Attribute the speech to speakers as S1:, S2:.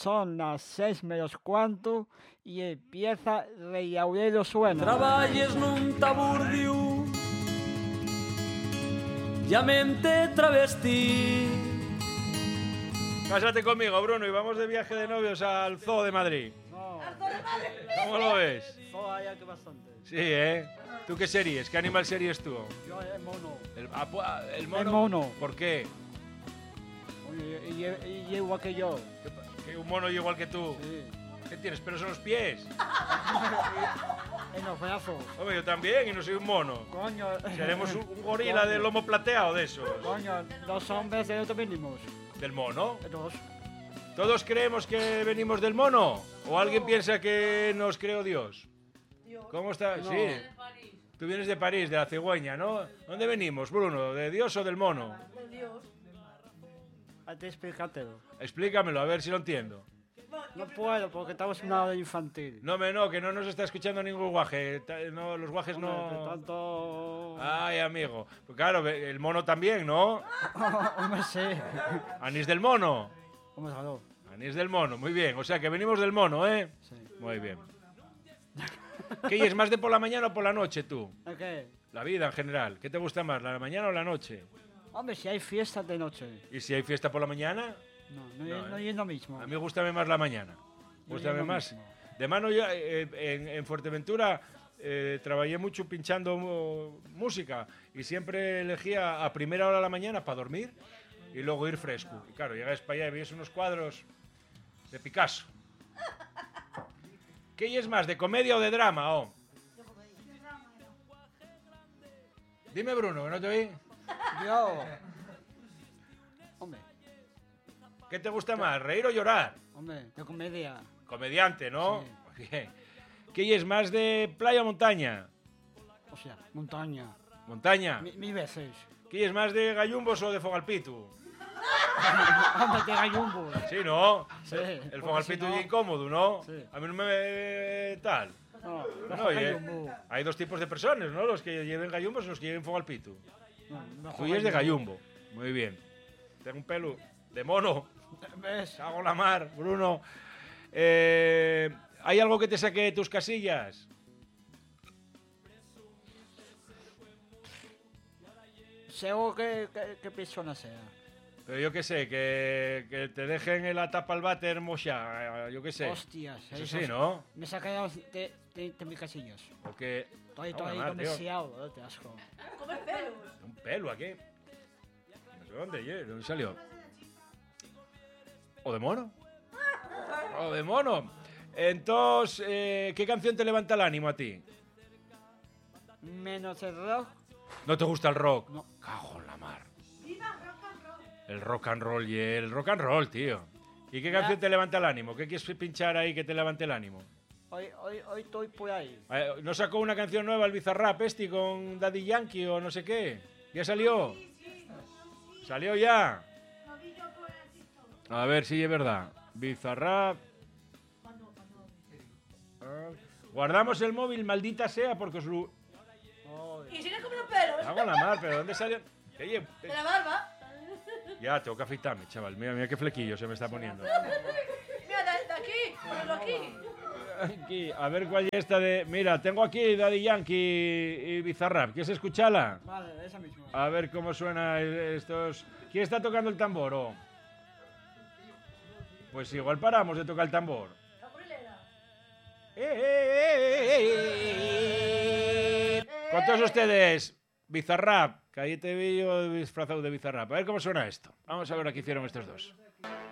S1: son las 6 menos cuarto y empieza Rey Aurelio Suena.
S2: Traballes nun taburdio, llamamente travesti.
S3: Cásate conmigo, Bruno, y vamos de viaje de novios al Zoo de Madrid.
S1: No,
S3: ¿Cómo lo ves?
S1: solo hay que bastante.
S3: Sí, ¿eh? ¿Tú qué series? ¿Qué animal series tú?
S1: Yo el mono.
S3: ¿El mono?
S1: El mono.
S3: ¿Por qué?
S1: Oye, y igual que yo.
S3: ¿Que un mono igual que tú?
S1: Sí.
S3: ¿Qué tienes? ¿Pelos en los pies?
S1: En los brazos.
S3: Hombre, yo también, y no soy un mono.
S1: Coño.
S3: Seremos un gorila de lomo plateado de esos.
S1: Coño, los hombres de otros venimos.
S3: ¿Del mono?
S1: Dos.
S3: ¿Todos creemos que venimos del mono? ¿O alguien piensa que nos creó Dios? ¿Cómo está?
S1: No.
S3: Sí. Tú vienes de París, de la cigüeña, ¿no? ¿Dónde venimos, Bruno? ¿De Dios o del mono?
S1: Hay que explicártelo.
S3: Explícamelo, a ver si lo entiendo.
S1: No puedo porque estamos en una hora infantil.
S3: No, que no nos está escuchando ningún guaje. No, los guajes
S1: Hombre,
S3: no...
S1: de tanto...
S3: Ay, amigo. Pues claro, el mono también, ¿no?
S1: Hombre, sí.
S3: Anís del mono.
S1: Hombre, claro.
S3: Anís del mono, muy bien. O sea, que venimos del mono, ¿eh?
S1: Sí.
S3: Muy bien. ¿Qué es más de por la mañana o por la noche, tú?
S1: ¿El qué?
S3: La vida en general. ¿Qué te gusta más, la mañana o la noche?
S1: Hombre, si hay fiestas de noche.
S3: ¿Y si hay fiesta por la mañana?
S1: No es lo mismo.
S3: A mí gustame más la mañana. Gústame
S1: lo
S3: más.
S1: mismo.
S3: De mano yo en Fuerteventura trabajé mucho pinchando música y siempre elegía a primera hora de la mañana para dormir y luego ir fresco. Y claro, llegas para allá y ves unos cuadros de Picasso. ¿Qué es más, de comedia o de drama? Oh? Dime, Bruno, que no te oí.
S1: Yo. Hombre,
S3: ¿Qué te gusta más, reír o llorar?
S1: hombre, de comedia.
S3: Comediante, ¿no?
S1: Sí.
S3: Muy bien. ¿Qué es más de playa o montaña?
S1: O sea, montaña.
S3: Montaña.
S1: Mil veces.
S3: ¿Qué es más de gallumbos o de fogalpitu?
S1: Hombre, de gallumbos.
S3: Sí, ¿no?
S1: Sí.
S3: El
S1: porque
S3: fogalpitu
S1: si no-
S3: es incómodo, ¿no?
S1: Sí.
S3: A mí no me tal.
S1: No,
S3: No,
S1: gallumbo.
S3: hay dos tipos de personas, ¿no? Los que lleven gallumbos y los que lleven fogalpitu.
S1: No,
S3: Tú es de gallumbo. Muy bien. Tengo un pelo de mono.
S1: ¿Ves?
S3: Hago la mar, Bruno. ¿Hay algo que te saque de tus casillas?
S1: Seguro que persona sea.
S3: Pero yo qué sé, que te dejen la tapa al váter mocha, yo qué sé.
S1: Hostias.
S3: Eso sí, ¿no?
S1: Me sacaron de mis casillas.
S3: O que...
S1: Estoy
S3: Hago la
S1: ahí
S3: mar, tío.
S1: demasiado, te asco.
S3: Un pelo aquí. No sé dónde, ¿de dónde salió? ¿O de mono? ¿O de mono? Entonces, ¿qué canción te levanta el ánimo a ti?
S1: Menos el rock.
S3: ¿No te gusta el rock?
S1: No.
S3: Cago en la mar. El rock and roll, y el rock and roll, tío. ¿Y qué canción te levanta el ánimo? ¿Qué quieres pinchar ahí que te levante el ánimo?
S1: Hoy estoy por ahí.
S3: ¿No sacó una canción nueva el Bizarrap este con Daddy Yankee o no sé qué? ¿Ya salió? ¿Salió ya? A ver si es verdad. Bizarrap. Guardamos el móvil, maldita sea, porque os lo...
S4: Y si no come los pelos.
S3: Hago la mar, pero ¿dónde salió? Oye,
S4: De la barba.
S3: ya, tengo que afeitarme, chaval. Mira, mira qué flequillo se me está poniendo.
S4: Mira, de aquí. Ponlo aquí.
S3: Aquí, a ver cuál es esta de... Mira, tengo aquí Daddy Yankee y Bizarrap. ¿Quieres escucharla?
S1: Vale, esa misma.
S3: A ver cómo suena estos... ¿Quién está tocando el tambor? Oh? Pues igual paramos de tocar el tambor.
S4: La burilera.
S3: Con todos ustedes, Bizarrap. Que ahí te vi yo disfrazado de Bizarrap. A ver cómo suena esto. Vamos a ver lo que hicieron estos dos.